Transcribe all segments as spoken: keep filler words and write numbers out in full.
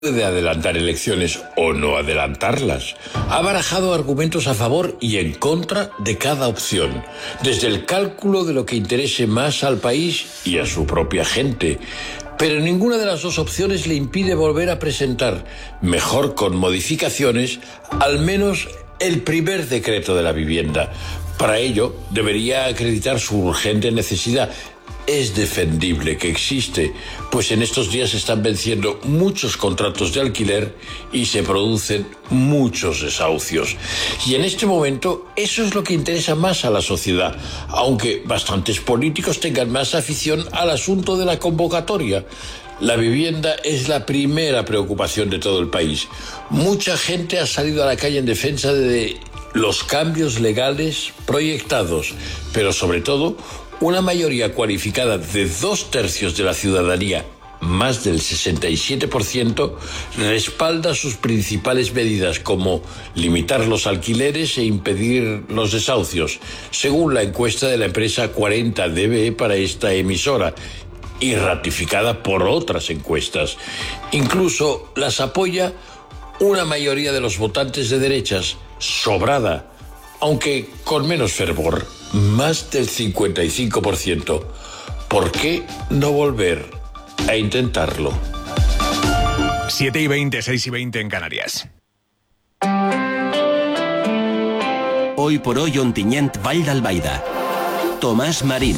de adelantar elecciones o no adelantarlas. Ha barajado argumentos a favor y en contra de cada opción, desde el cálculo de lo que interese más al país y a su propia gente. Pero ninguna de las dos opciones le impide volver a presentar, mejor con modificaciones, al menos el primer decreto de la vivienda. Para ello, debería acreditar su urgente necesidad. Es defendible que existe, pues en estos días se están venciendo muchos contratos de alquiler y se producen muchos desahucios. Y en este momento eso es lo que interesa más a la sociedad, aunque bastantes políticos tengan más afición al asunto de la convocatoria. La vivienda es la primera preocupación de todo el país. Mucha gente ha salido a la calle en defensa de los cambios legales proyectados, pero sobre todo una mayoría cualificada de dos tercios de la ciudadanía, más del sesenta y siete por ciento, respalda sus principales medidas como limitar los alquileres e impedir los desahucios, según la encuesta de la empresa cuarenta D B para esta emisora, y ratificada por otras encuestas. Incluso las apoya una mayoría de los votantes de derechas, sobrada, aunque con menos fervor, más del cincuenta y cinco por ciento. ¿Por qué no volver a intentarlo? siete y veinte, seis y veinte en Canarias. Hoy por hoy, Ontinyent, Vall d'Albaida. Tomàs Marín.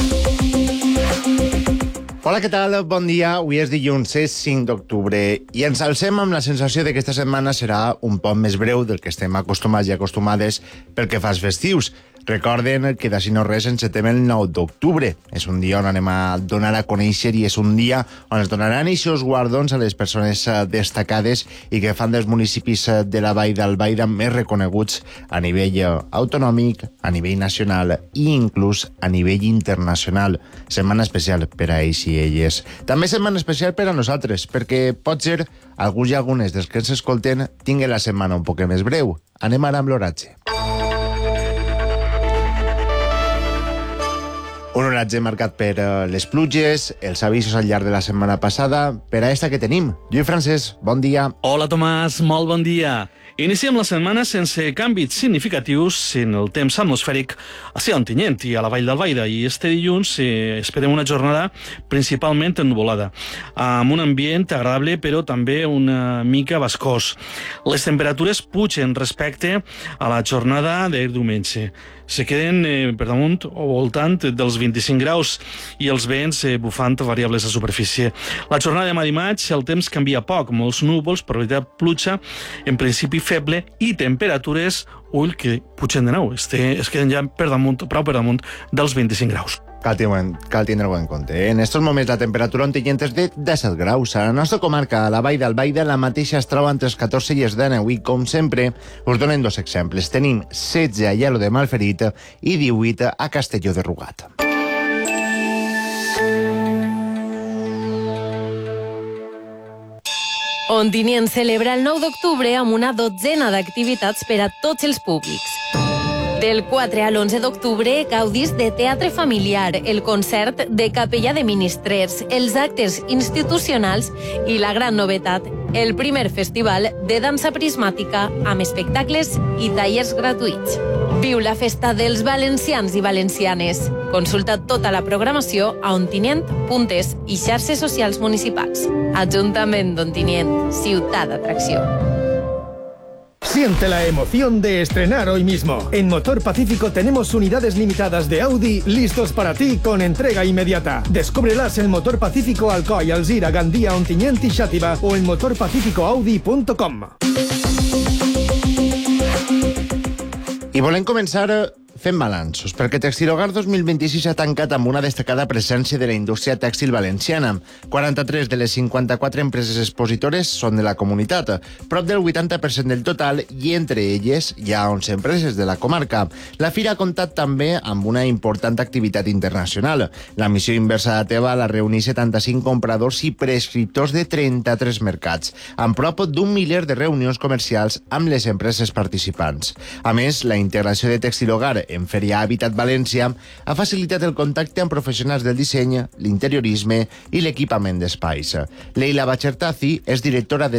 Hola, què tal? Bon dia. Avui és dilluns, és cinc d'octubre i ens alcem amb la sensació de que aquesta setmana serà un poc més breu del que estem acostumats i acostumades pel que fa als festius. Recorden que d'ací no res encetem el nou d'octubre. És un dia on anem a donar a conèixer i és un dia on es donaran aquests guardons a les persones destacades i que fan dels municipis de la Vall d'Albaida més reconeguts a nivell autonòmic, a nivell nacional i inclús a nivell internacional. Setmana especial per a ells i elles. També setmana especial per a nosaltres, perquè pot ser alguns i algunes dels que ens escolten tinguin la setmana un poc més breu. Anem ara amb l'oratge. Un oratge marcat per uh, les pluges, els avisos al llarg de la setmana passada. Per a esta que tenim, Lluís Francesc, bon dia. Hola, Tomàs, molt bon dia. Iniciem la setmana sense canvis significatius en el temps atmosfèric a Ontinyent i a la Vall d'Albaida, i este dilluns eh, esperem una jornada principalment ennuvolada, amb un ambient agradable però també una mica bascós. Les temperatures pugen respecte a la jornada de diumenge. Se queden eh, per damunt o voltant dels vint-i-cinc graus i els vents eh, bufant variables a superfície. La jornada de demà dimarts el temps canvia poc, molts núvols, probabilitat pluja, en principi feble, i temperatures, ull, que pugen de nou, este, es queden ja per damunt, prou per damunt dels vint-i-cinc graus. Cal, cal tindre-ho en compte. Eh? En estos moments la temperatura Ontinyent és de disset graus. A la nostra comarca, a la Vall d'Albaida, la mateixa es troba entre els catorze i els dinou. I, com sempre, us donen dos exemples. Tenim setze a Aielo de Malferit i divuit a Castelló de Rugat. Ontinyent celebra el nou d'octubre amb una dotzena d'activitats per a tots els públics. Del quatre a l'onze d'octubre gaudís de teatre familiar, el concert de capella de ministrers, els actes institucionals i la gran novetat, el primer festival de dansa prismàtica amb espectacles i tallers gratuïts. Viu la festa dels valencians i valencianes. Consulta tota la programació a ontinyent punt es i xarxes socials municipals. Ajuntament d'Ontinyent, ciutat d'atracció. Siente la emoción de estrenar hoy mismo. En Motor Pacífico tenemos unidades limitadas de Audi listos para ti con entrega inmediata. Descúbrelas en Motor Pacífico Alcoy, Alzira, Gandía, Ontinyent y Xàtiva o en motor pacífico audi punto com. I volem començar fent balanços, perquè Textilogar dos mil vint-i-sis ha tancat amb una destacada presència de la indústria tèxtil valenciana. quaranta-tres de les cinquanta-quatre empreses expositores són de la comunitat, prop del vuitanta per cent del total, i entre elles hi ha onze empreses de la comarca. La fira ha comptat també amb una important activitat internacional. La missió inversa de Teva la reuneix setanta-cinc compradors i prescriptors de trenta-tres mercats, amb prop d'un miler de reunions comercials amb les empreses participants. A més, la integració de Textilogar en Feria Habitat València, ha facilitat el contacte amb professionals del disseny, l'interiorisme i l'equipament d'espais. Leila Bachertazi és directora de